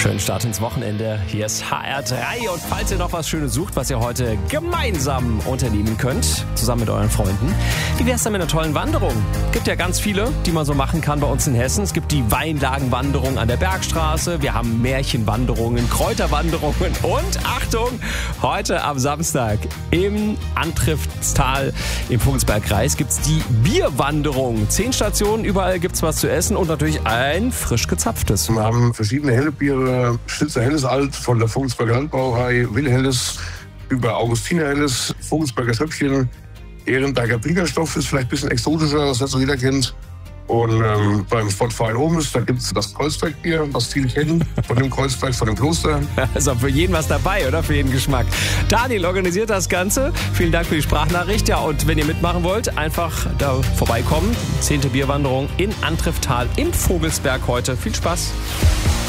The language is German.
Schönen Start ins Wochenende. Hier ist HR3. Und falls ihr noch was Schönes sucht, was ihr heute gemeinsam unternehmen könnt, zusammen mit euren Freunden, wie wär's dann mit einer tollen Wanderung? Gibt ja ganz viele, die man so machen kann bei uns in Hessen. Es gibt die Weinlagenwanderung an der Bergstraße. Wir haben Märchenwanderungen, Kräuterwanderungen und Achtung, heute am Samstag im Antriftstal im Vogelsbergkreis gibt's die Bierwanderung. 10 Stationen, überall gibt's was zu essen und natürlich ein frisch gezapftes. Wir haben verschiedene helle Biere. Schlitzer Helles Alt von der Vogelsberger Landbrauerei, Will Helles über Augustiner Helles, Vogelsberger Schöpfchen, Ehrenberger Briegerstoff ist vielleicht ein bisschen exotischer, was nicht so jeder kennt. Und beim Sportverein Ohmes, da gibt es das Kreuzbergbier, was viele kennen, von dem Kreuzberg, von dem Kloster. Also für jeden was dabei, oder? Für jeden Geschmack. Daniel organisiert das Ganze. Vielen Dank für die Sprachnachricht. Ja, und wenn ihr mitmachen wollt, einfach da vorbeikommen. 10. Bierwanderung in Antrifftal im Vogelsberg heute. Viel Spaß.